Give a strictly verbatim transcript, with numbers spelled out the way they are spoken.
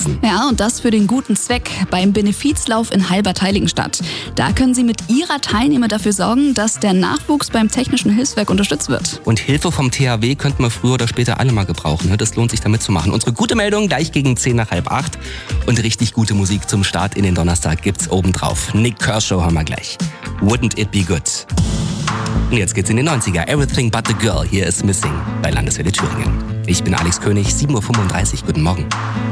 unterstützen. Ja, und das für den guten Zweck beim Benefizlauf in Halbertheiligenstadt. Da können Sie mit Ihrer Teilnahme dafür sorgen, dass der Nachwuchs beim Technischen Hilfswerk unterstützt wird. Und Hilfe vom T H W könnten wir früher oder später alle mal gebrauchen. Das lohnt sich damit zu machen. Unsere gute Meldung gleich gegen zehn nach halb acht. Und richtig gute Musik zum Start in den Donnerstag gibt's obendrauf. Nick Kershaw haben wir gleich. Wouldn't it be good? Und jetzt geht's in den neunziger. Everything but the girl. Hier ist Missing bei Landeswelle Thüringen. Ich bin Alex König, sieben Uhr fünfunddreißig. Guten Morgen.